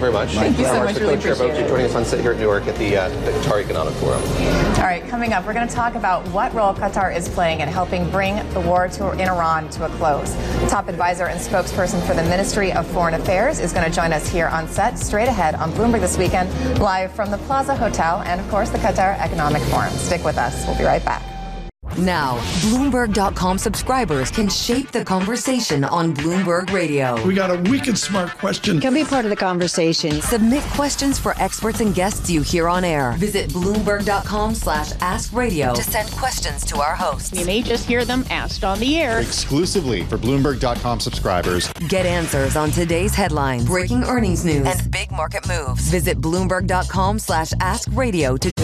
very much. Thank you so much. Really Co-chair appreciate it. joining us on set here at Newark at the Qatar Economic Forum. All right, coming up, we're going to talk about what role Qatar is playing in helping bring the war in Iran to a close. Top advisor and spokesperson for the Ministry of Foreign Affairs is going to join us here on set straight ahead on Bloomberg This Weekend, live from the Plaza Hotel and, of course, the Qatar Economic Forum. Stick with us. We'll be right back. Now, Bloomberg.com subscribers can shape the conversation on Bloomberg Radio. We got a wicked smart question. Can be part of the conversation. Submit questions for experts and guests you hear on air. Visit Bloomberg.com/askradio to send questions to our hosts. You may just hear them asked on the air. Exclusively for Bloomberg.com subscribers. Get answers on today's headlines, breaking earnings news, and big market moves. Visit Bloomberg.com/askradio to